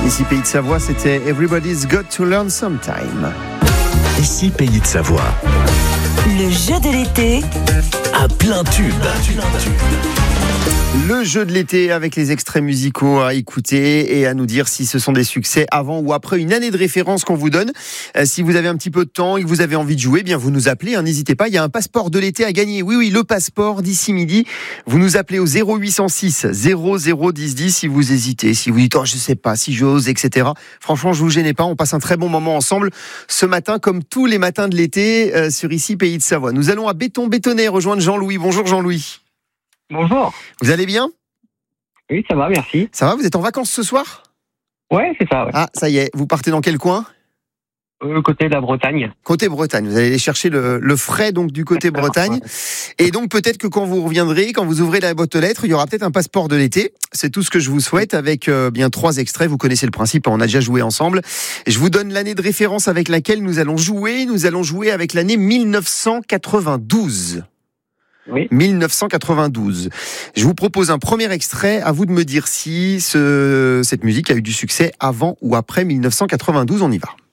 Ici Pays de Savoie, c'était Everybody's Got to Learn Sometime. Ici Pays de Savoie. Le jeu de l'été À plein tube. Le jeu de l'été avec les extraits musicaux à écouter et à nous dire si ce sont des succès avant ou après une année de référence qu'on vous donne. Si vous avez un petit peu de temps et que vous avez envie de jouer, bien vous nous appelez, n'hésitez pas, il y a un passeport de l'été à gagner. Oui, le passeport d'ici midi. Vous nous appelez au 0806 00 10 10 si vous hésitez, si vous dites je sais pas, si j'ose, etc. Franchement, je vous gênez pas, on passe un très bon moment ensemble ce matin comme tous les matins de l'été sur Ici Pays de Savoie. Nous allons à Béton-Bétonnet rejoindre Jean-Louis. Bonjour Jean-Louis. Bonjour. Vous allez bien ? Oui, ça va, merci. Ça va, vous êtes en vacances ce soir ? Ouais, c'est ça. Ouais. Ah, ça y est, vous partez dans quel coin ? Côté de la Bretagne. Côté Bretagne, vous allez aller chercher le frais donc du côté Bretagne. Et donc peut-être que quand vous reviendrez, quand vous ouvrez la boîte aux lettres, il y aura peut-être un passeport de l'été. C'est tout ce que je vous souhaite avec bien 3 extraits. Vous connaissez le principe, on a déjà joué ensemble. Je vous donne l'année de référence avec laquelle nous allons jouer. Nous allons jouer avec l'année 1992. Oui. 1992. Je vous propose un premier extrait. À vous de me dire si cette musique a eu du succès avant ou après 1992. On y va.